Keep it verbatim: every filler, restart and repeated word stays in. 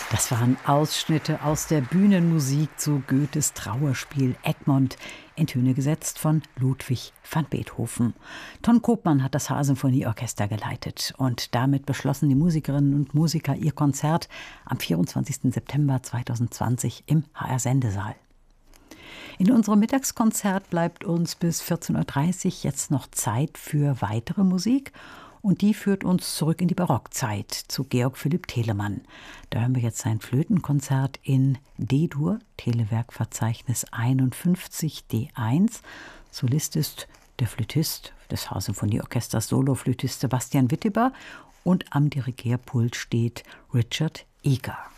Das waren Ausschnitte aus der Bühnenmusik zu Goethes Trauerspiel Egmont, in Töne gesetzt von Ludwig van Beethoven. Ton Koopman hat das H-Symphonieorchester geleitet und damit beschlossen die Musikerinnen und Musiker ihr Konzert am vierundzwanzigsten September zweitausendzwanzig im H R-Sendesaal. In unserem Mittagskonzert bleibt uns bis vierzehn Uhr dreißig jetzt noch Zeit für weitere Musik. Und die führt uns zurück in die Barockzeit zu Georg Philipp Telemann. Da hören wir jetzt sein Flötenkonzert in D-Dur, Telewerkverzeichnis einundfünfzig D eins. Solist ist der Flötist des H-Symphonieorchesters, Soloflötist Sebastian Witteber. Und am Dirigierpult steht Richard Eager.